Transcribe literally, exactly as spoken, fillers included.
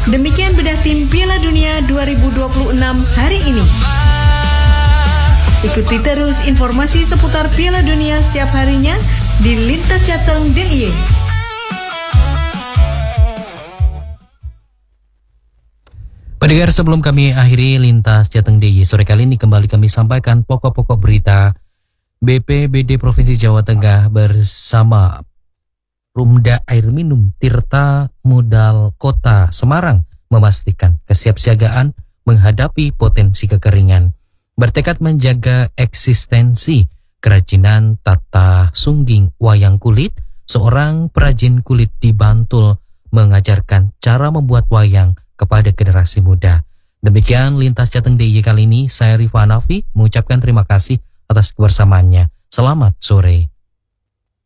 Demikian bedah tim Piala Dunia dua ribu dua puluh enam hari ini. Ikuti terus informasi seputar Piala Dunia setiap harinya di Lintas Jateng D I Y. Pendengar, sebelum kami akhiri Lintas Jateng D I Y sore kali ini, kembali kami sampaikan pokok-pokok berita. B P B D Provinsi Jawa Tengah bersama Rumda Air Minum Tirta Modal Kota Semarang memastikan kesiapsiagaan menghadapi potensi kekeringan. Bertekad menjaga eksistensi kerajinan tata sungging wayang kulit, seorang perajin kulit di Bantul mengajarkan cara membuat wayang kepada generasi muda. Demikian Lintas Jateng D I Y kali ini. Saya Rifa Hanafi mengucapkan terima kasih atas kebersamaannya. Selamat sore.